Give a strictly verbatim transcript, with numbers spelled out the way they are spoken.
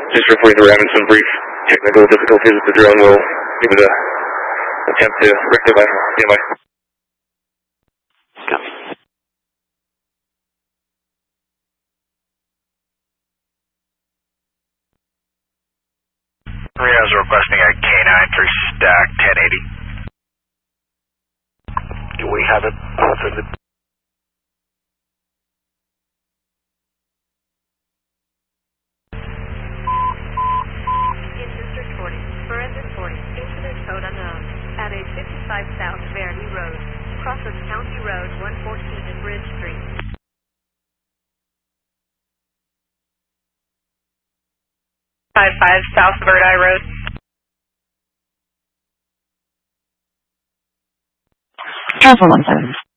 Just reporting we're having some brief technical difficulties with the drone. We'll give it a attempt to rectify. Stand by. Copy. Rio's requesting a K nine through stack ten eighty. Do we have it for the... In District forty, Forensic forty, incident code unknown, at a fifty-five South Verity Road, crosses County Road one fourteen and Bridge Street. fifty-five South Verdi Road. Travel one seven.